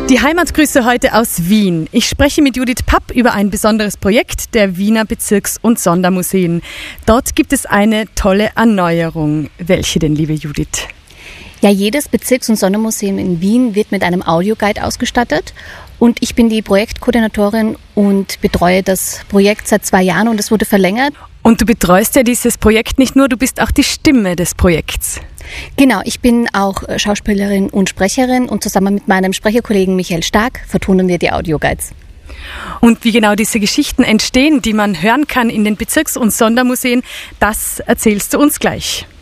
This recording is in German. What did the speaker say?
Die Heimatgrüße heute aus Wien. Ich spreche mit Judith Papp über ein besonderes Projekt der Wiener Bezirks- und Sondermuseen. Dort gibt es eine tolle Erneuerung. Welche denn, liebe Judith? Ja, jedes Bezirks- und Sondermuseum in Wien wird mit einem Audioguide ausgestattet. Und ich bin die Projektkoordinatorin und betreue das Projekt seit 2 Jahren und es wurde verlängert. Und du betreust ja dieses Projekt nicht nur, du bist auch die Stimme des Projekts. Genau, ich bin auch Schauspielerin und Sprecherin und zusammen mit meinem Sprecherkollegen Michael Stark vertonen wir die Audioguides. Und wie genau diese Geschichten entstehen, die man hören kann in den Bezirks- und Sondermuseen, das erzählst du uns gleich.